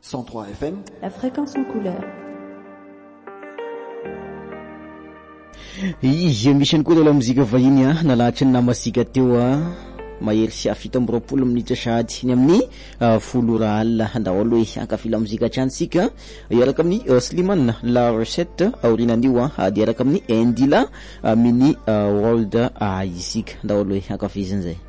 103 FM, la fréquence en couleur. Izy misy any koa dala muzika vahiny nalatry ny namasika teo mahery sy afito amby roapolo minitra sahady ny amin'ny folo alina daholo hoe ankafila muzika hatrany sika iaraka amin'ny Slimane la recette aorinan'io dia iaraka amin'ny Indila mini world isika daholo hoe ankafiziny zay.